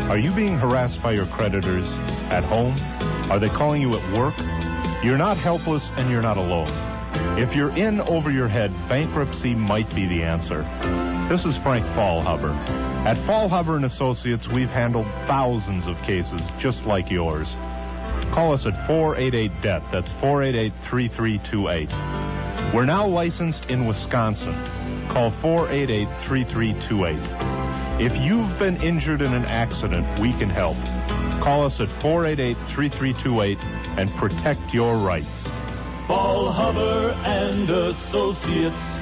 Are you being harassed by your creditors at home? Are they calling you at work? You're not helpless and you're not alone. If you're in over your head, bankruptcy might be the answer. This is Frank Faulhaber. At Faulhaber & Associates, we've handled thousands of cases just like yours. Call us at 488-DEBT. That's 488-3328. We're now licensed in Wisconsin. Call 488-3328. If you've been injured in an accident, we can help. Call us at 488-3328 and protect your rights. Faulhaber & Associates.